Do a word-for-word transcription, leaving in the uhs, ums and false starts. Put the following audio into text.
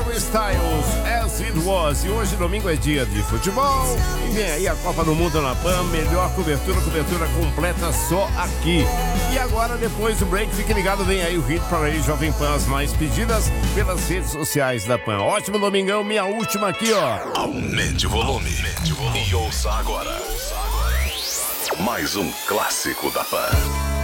Harry Styles, As It Was. E hoje, domingo, é dia de futebol. E vem aí a Copa do Mundo na Pan. Melhor cobertura, cobertura completa só aqui. E agora, depois do break, fique ligado, vem aí o Hit Parade Jovem Pan, as mais pedidas pelas redes sociais da Pan. Ótimo domingão, minha última aqui, ó. Aumente o volume, aumente o volume. E ouça agora mais um clássico da Pan.